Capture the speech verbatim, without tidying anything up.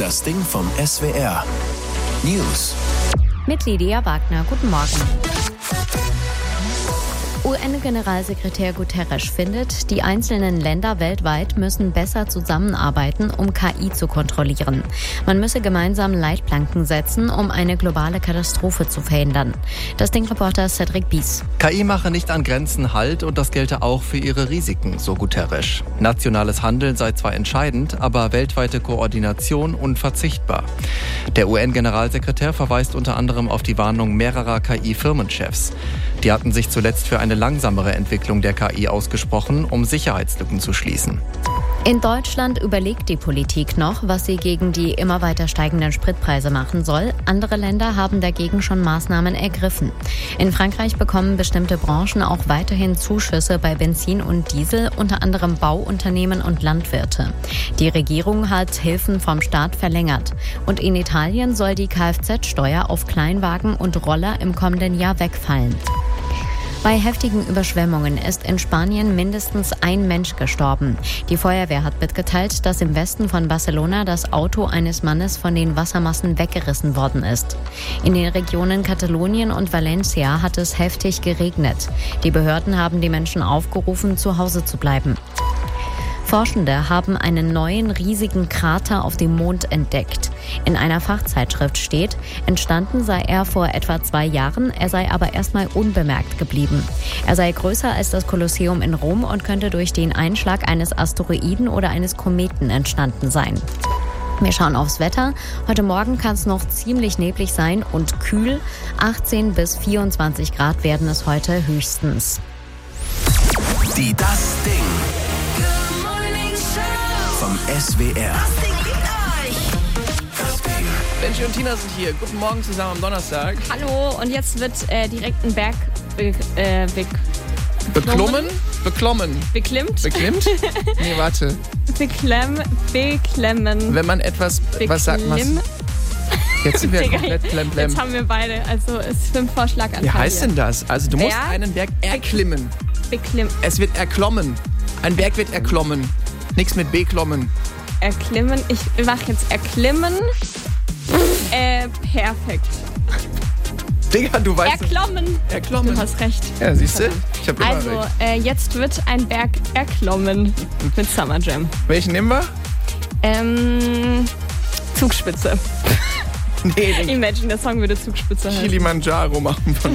Das Ding vom S W R. News. Mit Lydia Wagner. Guten Morgen. U N-Generalsekretär Guterres findet, die einzelnen Länder weltweit müssen besser zusammenarbeiten, um K I zu kontrollieren. Man müsse gemeinsam Leitplanken setzen, um eine globale Katastrophe zu verhindern. Das Ding-Reporter Cedric Bies. K I mache nicht an Grenzen Halt und das gelte auch für ihre Risiken, so Guterres. Nationales Handeln sei zwar entscheidend, aber weltweite Koordination unverzichtbar. Der U N-Generalsekretär verweist unter anderem auf die Warnung mehrerer K I-Firmenchefs. Die hatten sich zuletzt für eine langsamere Entwicklung der K I ausgesprochen, um Sicherheitslücken zu schließen. In Deutschland überlegt die Politik noch, was sie gegen die immer weiter steigenden Spritpreise machen soll. Andere Länder haben dagegen schon Maßnahmen ergriffen. In Frankreich bekommen bestimmte Branchen auch weiterhin Zuschüsse bei Benzin und Diesel, unter anderem Bauunternehmen und Landwirte. Die Regierung hat Hilfen vom Staat verlängert. Und in Italien soll die Kfz-Steuer auf Kleinwagen und Roller im kommenden Jahr wegfallen. Bei heftigen Überschwemmungen ist in Spanien mindestens ein Mensch gestorben. Die Feuerwehr hat mitgeteilt, dass im Westen von Barcelona das Auto eines Mannes von den Wassermassen weggerissen worden ist. In den Regionen Katalonien und Valencia hat es heftig geregnet. Die Behörden haben die Menschen aufgerufen, zu Hause zu bleiben. Forschende haben einen neuen riesigen Krater auf dem Mond entdeckt. In einer Fachzeitschrift steht, entstanden sei er vor etwa zwei Jahren, er sei aber erstmal unbemerkt geblieben. Er sei größer als das Kolosseum in Rom und könnte durch den Einschlag eines Asteroiden oder eines Kometen entstanden sein. Wir schauen aufs Wetter. Heute Morgen kann es noch ziemlich neblig sein und kühl. achtzehn bis vierundzwanzig Grad werden es heute höchstens. Die Das Ding vom S W R. Benji und Tina sind hier. Guten Morgen zusammen am Donnerstag. Hallo, und jetzt wird äh, direkt ein Berg be äh, be Beklommen? Beklommen. Beklimmt? Beklimmt? Nee, warte. Beklemm, beklemmen. Wenn man etwas, Beklimm. was sagt man? Jetzt sind wir Digga, komplett blemblem. Jetzt haben wir beide, also es ist fünf Vorschlaganfall. Wie heißt hier. denn das? Also du musst Berg? einen Berg erklimmen. Beklimm. Es wird erklommen. Ein Berg wird erklommen. Nichts mit beklommen. Erklimmen. Ich mach jetzt erklimmen. Äh, perfekt. Digga, du weißt... Erklommen. Erklommen. Du hast recht. Ja, siehst du? Ich hab immer Also, recht. äh, jetzt wird ein Berg erklommen mit Summer Jam. Welchen nehmen wir? Ähm, Zugspitze. Nee, den Imagine, der Song würde Zugspitze heißen. Kilimanjaro machen wir.